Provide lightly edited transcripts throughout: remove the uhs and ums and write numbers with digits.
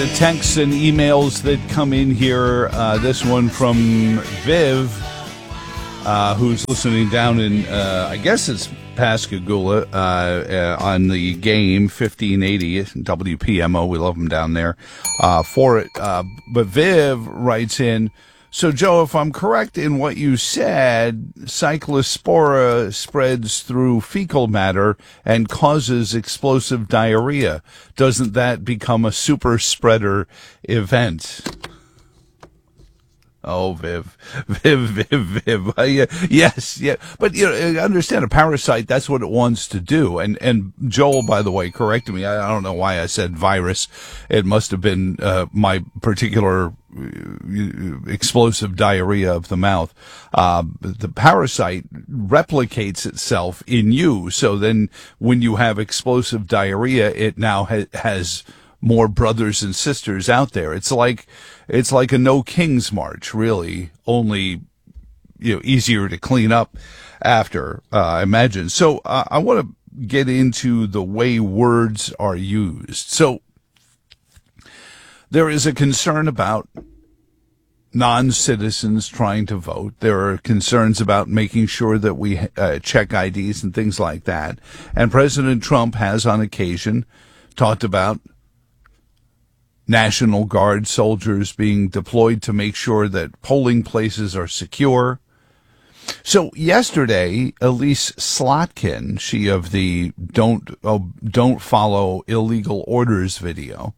the texts and emails that come in here. This one from Viv, who's listening down in, I guess it's Pascagoula, on the game 1580 WPMO. We love them down there for it. But Viv writes in, so, Joe, if I'm correct in what you said, cyclospora spreads through fecal matter and causes explosive diarrhea. Doesn't that become a super spreader event? Oh, Viv. Yes, yeah. But, you know, understand a parasite, that's what it wants to do. And Joel, by the way, corrected me. I don't know why I said virus. It must have been, my particular explosive diarrhea of the mouth. The parasite replicates itself in you. So then when you have explosive diarrhea, it now has more brothers and sisters out there. It's like a no king's march, really, only, you know, easier to clean up after, I imagine. So, I want to get into the way words are used. So, there is a concern about non-citizens trying to vote. There are concerns about making sure that we check IDs and things like that. And President Trump has, on occasion, talked about National Guard soldiers being deployed to make sure that polling places are secure. So yesterday, Elise Slotkin, she of the don't follow illegal orders video,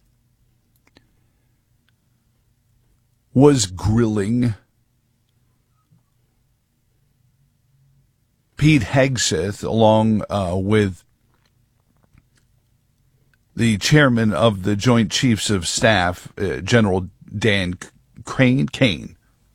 was grilling Pete Hegseth along with the chairman of the Joint Chiefs of Staff, General Dan Kane.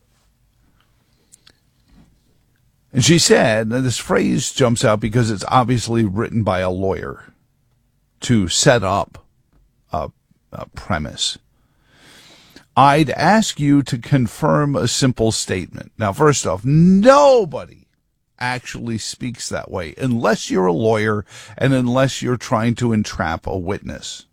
And she said, and this phrase jumps out because it's obviously written by a lawyer to set up a premise. I'd ask you to confirm a simple statement. Now, first off, nobody actually speaks that way unless you're a lawyer and unless you're trying to entrap a witness.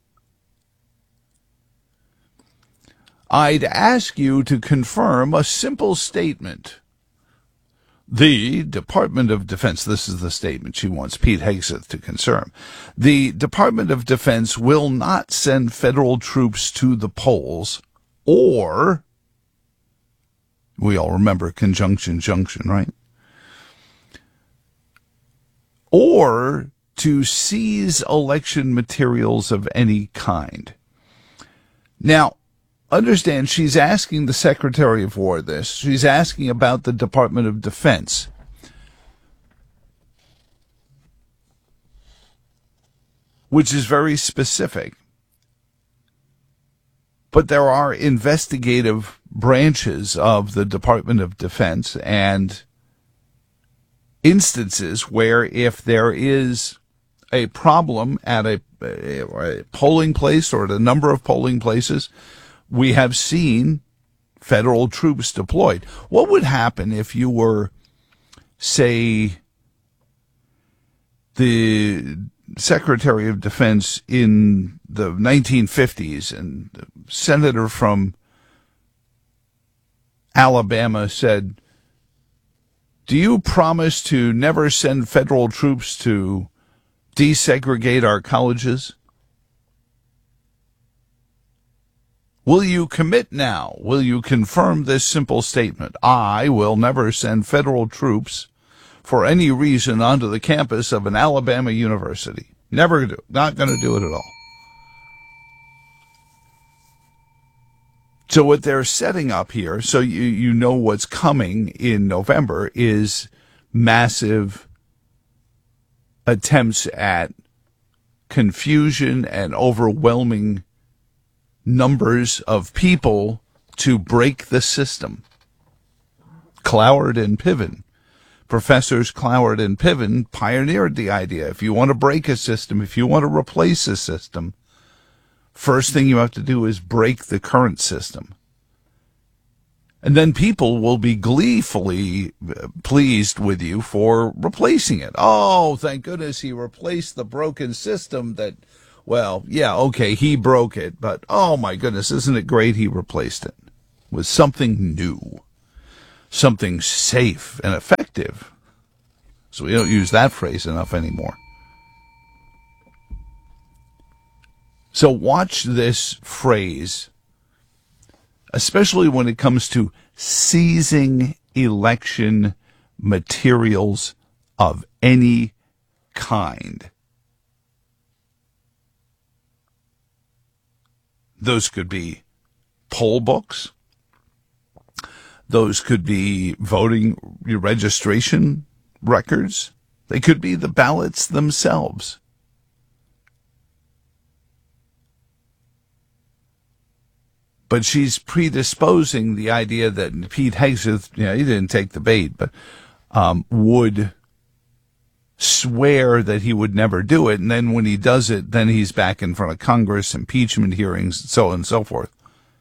I'd ask you to confirm a simple statement. The Department of Defense, this is the statement she wants Pete Hegseth to confirm. The Department of Defense will not send federal troops to the polls, or, we all remember conjunction junction, right? Or to seize election materials of any kind. Now, understand, she's asking the Secretary of War this. She's asking about the Department of Defense. Which is very specific. But there are investigative branches of the Department of Defense and instances where if there is a problem at a polling place or at a number of polling places, we have seen federal troops deployed. What would happen if you were, say, the Secretary of Defense in the 1950s and the senator from Alabama said, do you promise to never send federal troops to desegregate our colleges? Will you commit now? Will you confirm this simple statement? I will never send federal troops for any reason onto the campus of an Alabama university. Never do. Not going to do it at all. So what they're setting up here, so you know what's coming in November, is massive attempts at confusion and overwhelming numbers of people to break the system. Cloward and Piven. Professors Cloward and Piven pioneered the idea. If you want to break a system, if you want to replace a system, first thing you have to do is break the current system. And then people will be gleefully pleased with you for replacing it. Oh, thank goodness he replaced the broken system that well, yeah, okay, he broke it, but oh my goodness, isn't it great he replaced it with something new, something safe and effective. So we don't use that phrase enough anymore. So watch this phrase, especially when it comes to seizing election materials of any kind. Those could be poll books. Those could be voting registration records. They could be the ballots themselves. But she's predisposing the idea that Pete Hegseth, he didn't take the bait, but would swear that he would never do it. And then when he does it, then he's back in front of Congress, impeachment hearings, so on and so forth.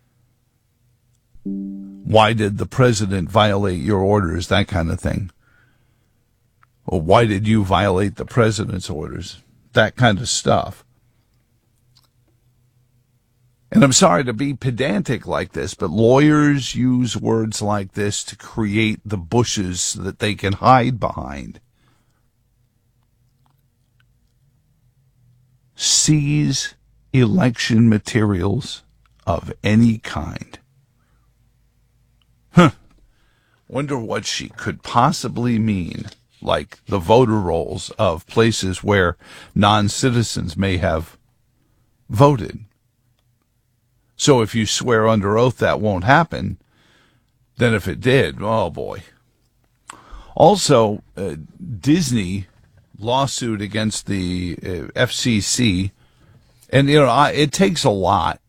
Why did the president violate your orders? That kind of thing. Or why did you violate the president's orders? That kind of stuff. And I'm sorry to be pedantic like this, but lawyers use words like this to create the bushes that they can hide behind. Seize election materials of any kind. Wonder what she could possibly mean, like the voter rolls of places where non-citizens may have voted. So if you swear under oath that won't happen, then if it did, oh boy. Also, Disney lawsuit against the FCC, and it takes a lot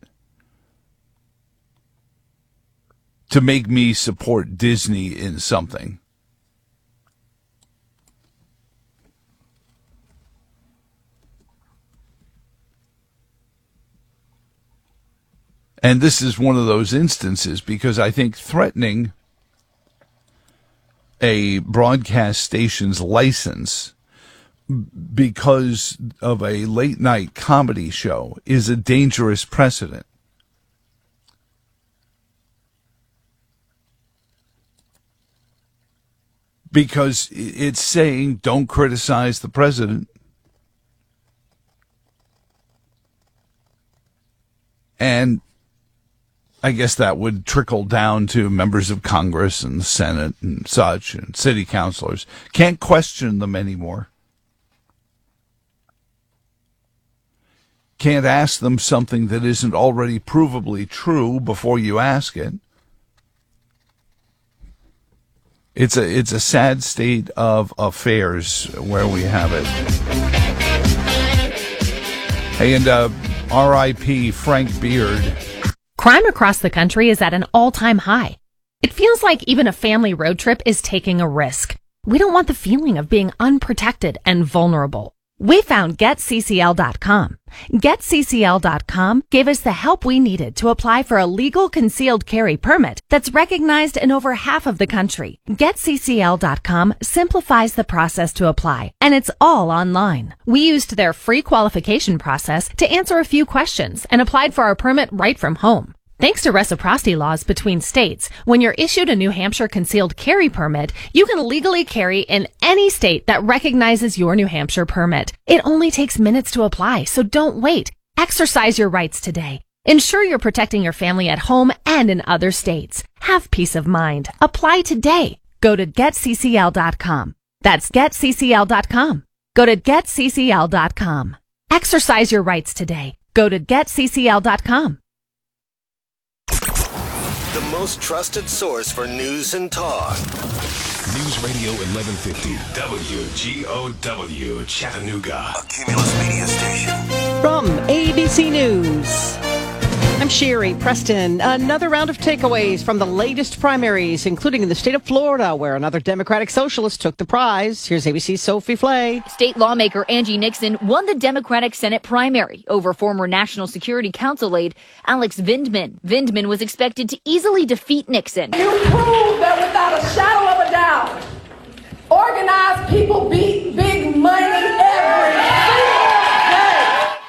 to make me support Disney in something. And this is one of those instances because I think threatening a broadcast station's license because of a late night comedy show is a dangerous precedent. Because it's saying don't criticize the president. And I guess that would trickle down to members of Congress and the Senate and such, and city councilors. Can't question them anymore. Can't ask them something that isn't already provably true before you ask it. It's a sad state of affairs where we have it. Hey, and R.I.P. Frank Beard. Crime across the country is at an all-time high. It feels like even a family road trip is taking a risk. We don't want the feeling of being unprotected and vulnerable. We found GetCCL.com. GetCCL.com gave us the help we needed to apply for a legal concealed carry permit that's recognized in over half of the country. GetCCL.com simplifies the process to apply, and it's all online. We used their free qualification process to answer a few questions and applied for our permit right from home. Thanks to reciprocity laws between states, when you're issued a New Hampshire concealed carry permit, you can legally carry in any state that recognizes your New Hampshire permit. It only takes minutes to apply, so don't wait. Exercise your rights today. Ensure you're protecting your family at home and in other states. Have peace of mind. Apply today. Go to GetCCL.com. That's GetCCL.com. Go to GetCCL.com. Exercise your rights today. Go to GetCCL.com. The most trusted source for news and talk. News Radio 1150 WGOW Chattanooga. A Cumulus media station. From ABC News, I'm Sherry Preston. Another round of takeaways from the latest primaries, including in the state of Florida, where another Democratic socialist took the prize. Here's ABC's Sophie Flay. State lawmaker Angie Nixon won the Democratic Senate primary over former National Security Council aide Alex Vindman. Vindman was expected to easily defeat Nixon. You prove that without a shadow of a doubt, organized people beat big money every single day.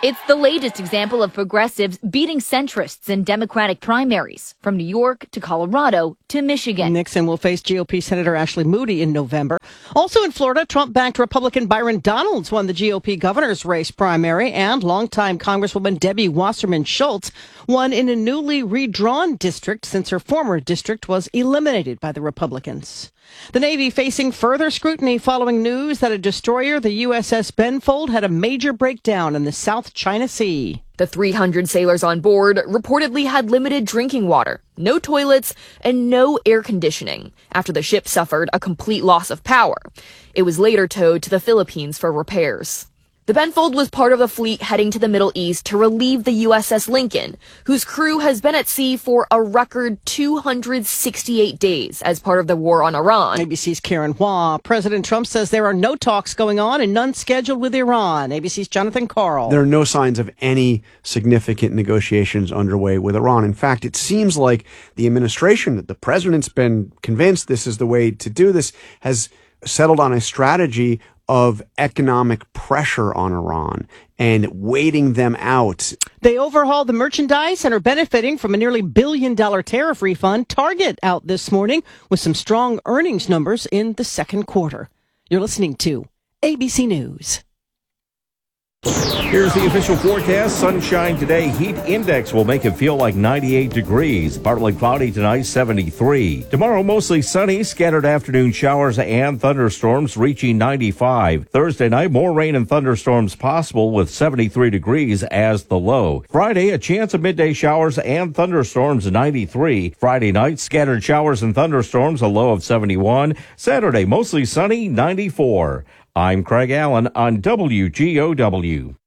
It's the latest example of progressives beating centrists in Democratic primaries, from New York to Colorado to Michigan. Nixon will face GOP Senator Ashley Moody in November. Also in Florida, Trump-backed Republican Byron Donalds won the GOP governor's race primary, and longtime Congresswoman Debbie Wasserman Schultz won in a newly redrawn district since her former district was eliminated by the Republicans. The Navy facing further scrutiny following news that a destroyer, the USS Benfold, had a major breakdown in the South China Sea. The 300 sailors on board reportedly had limited drinking water, no toilets, and no air conditioning after the ship suffered a complete loss of power. It was later towed to the Philippines for repairs. The Benfold was part of the fleet heading to the Middle East to relieve the USS Lincoln, whose crew has been at sea for a record 268 days as part of the war on Iran. ABC's Karen Hua. President Trump says there are no talks going on and none scheduled with Iran. ABC's Jonathan Karl. There are no signs of any significant negotiations underway with Iran. In fact, it seems like the administration, that the president's been convinced this is the way to do this, has settled on a strategy of economic pressure on Iran and waiting them out. They overhauled the merchandise and are benefiting from a nearly $1 billion tariff refund. Target out this morning with some strong earnings numbers in the second quarter. You're listening to ABC News. Here's the official forecast. Sunshine today. Heat index will make it feel like 98 degrees. Partly cloudy tonight, 73. Tomorrow, mostly sunny. Scattered afternoon showers and thunderstorms reaching 95. Thursday night, more rain and thunderstorms possible with 73 degrees as the low. Friday, a chance of midday showers and thunderstorms, 93. Friday night, scattered showers and thunderstorms, a low of 71. Saturday, mostly sunny, 94. I'm Craig Allen on WGOW.